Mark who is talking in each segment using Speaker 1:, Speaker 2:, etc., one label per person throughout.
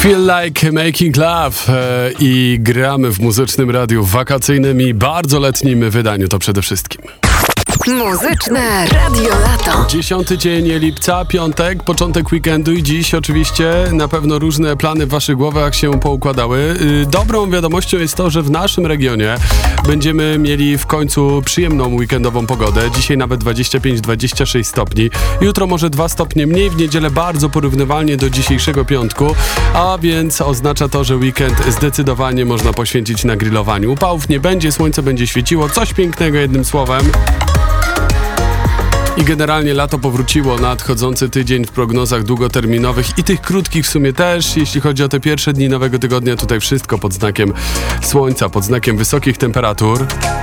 Speaker 1: Feel Like Making Love i gramy w muzycznym radiu wakacyjnym i bardzo letnim wydaniu, to przede wszystkim.
Speaker 2: Muzyczne Radio Lato.
Speaker 1: 10 dzień lipca, piątek, początek weekendu i dziś oczywiście na pewno różne plany w waszych głowach się poukładały. Dobrą wiadomością jest to, że w naszym regionie będziemy mieli w końcu przyjemną weekendową pogodę. Dzisiaj nawet 25-26 stopni. Jutro może 2 stopnie mniej, w niedzielę bardzo porównywalnie do dzisiejszego piątku, a więc oznacza to, że weekend zdecydowanie można poświęcić na grillowaniu. Upałów nie będzie, słońce będzie świeciło, coś pięknego jednym słowem. I generalnie lato powróciło, nadchodzący tydzień w prognozach długoterminowych i tych krótkich w sumie też. Jeśli chodzi o te pierwsze dni nowego tygodnia, tutaj wszystko pod znakiem słońca, pod znakiem wysokich temperatur.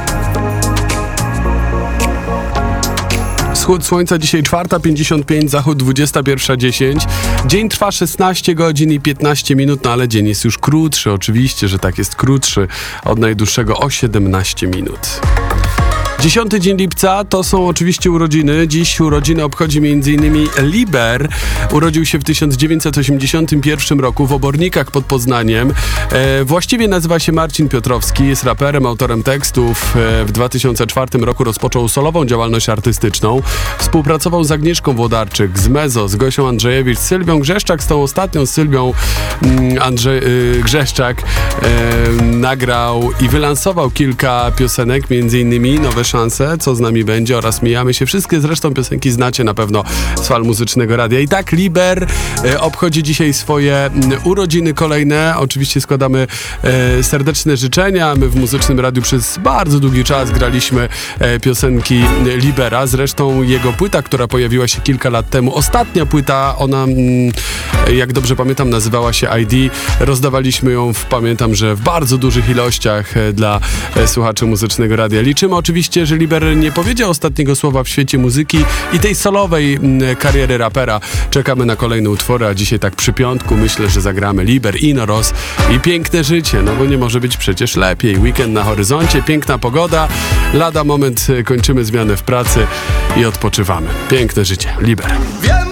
Speaker 1: Wschód słońca dzisiaj 4:55, zachód 21:10. Dzień trwa 16 godzin i 15 minut, no ale dzień jest już krótszy. Oczywiście, że tak, jest krótszy od najdłuższego o 17 minut. 10 dzień lipca to są oczywiście urodziny. Dziś urodziny obchodzi m.in. Liber. Urodził się w 1981 roku w Obornikach pod Poznaniem. Właściwie nazywa się Marcin Piotrowski, jest raperem, autorem tekstów. W 2004 roku rozpoczął solową działalność artystyczną. Współpracował z Agnieszką Włodarczyk, z Mezo, z Gosią Andrzejewicz, z Sylwią Grzeszczak, z tą ostatnią, z Sylwią Grzeszczak. Nagrał i wylansował kilka piosenek, m.in. Nowe Szanse, Co z nami będzie oraz Mijamy się. Wszystkie zresztą piosenki znacie na pewno z fal muzycznego radia. I tak Liber obchodzi dzisiaj swoje urodziny kolejne. Oczywiście składamy serdeczne życzenia. My w muzycznym radiu przez bardzo długi czas graliśmy piosenki Libera. Zresztą jego płyta, która pojawiła się kilka lat temu, ostatnia płyta, ona jak dobrze pamiętam nazywała się ID. Rozdawaliśmy ją pamiętam, że w bardzo dużych ilościach dla słuchaczy muzycznego radia. Liczymy oczywiście, że Liber nie powiedział ostatniego słowa w świecie muzyki i tej solowej kariery rapera. Czekamy na kolejne utwory, a dzisiaj tak przy piątku myślę, że zagramy Liber, Inoros i Piękne życie, no bo nie może być przecież lepiej. Weekend na horyzoncie, piękna pogoda, lada moment kończymy zmianę w pracy i odpoczywamy. Piękne życie, Liber.